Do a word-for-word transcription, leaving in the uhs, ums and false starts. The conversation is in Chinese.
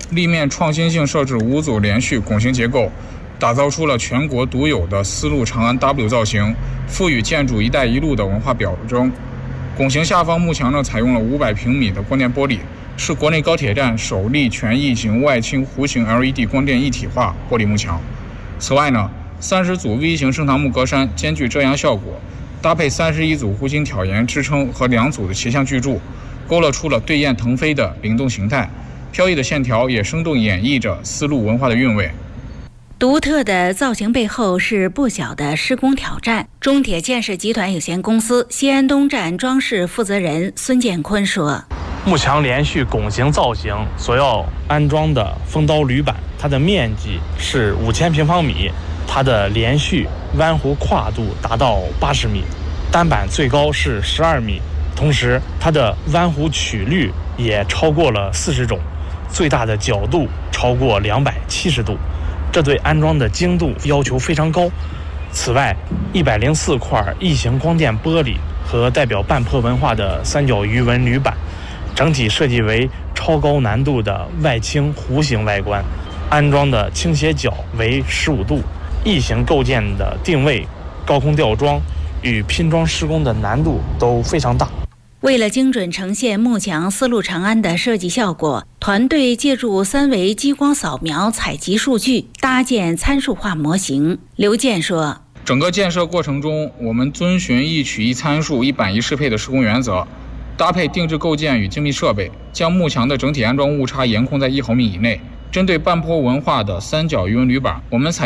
立面创新性设置五组连续拱形结构，打造出了全国独有的丝路长安 W 造型，赋予建筑“一带一路”的文化表征。拱形下方幕墙呢，采用了五百平米的光电玻璃，是国内高铁站首例全异形外倾弧形 L E D 光电一体化玻璃幕墙。此外呢，三十组 V 型升堂木格栅兼具遮阳效果，搭配三十一组弧形挑檐支撑和两组的斜向巨柱，勾勒出了对雁腾飞的灵动形态。飘逸的线条也生动演绎着丝路文化的韵味。 独特的造型背后是不小的施工挑战。中铁建设集团有限公司西安东站装饰负责人孙建坤说：“ 幕墙连续拱形造型所要安装的风刀铝板，它的面积是五千平方米，它的连续弯弧跨度达到八十米，单板最高是十二米，同时它的弯弧曲率也超过了四十种，最大的角度超过两百七十度。”这对安装的精度要求非常高。此外，一百零四块异形光电玻璃和代表半坡文化的三角鱼纹铝板，整体设计为超高难度的外倾弧形外观，安装的倾斜角为十五度。异形构件的定位、高空吊装与拼装施工的难度都非常大。 为了精准呈现幕墙丝路长安的设计效果，团队借助三维激光扫描采集数据，搭建参数化模型。刘健说：“ 整个建设过程中，我们遵循一取一参数、一板一适配的施工原则，搭配定制构件与精密设备，将幕墙的整体安装误差严控在一毫米以内。针对半坡文化的三角鱼纹铝板，我们采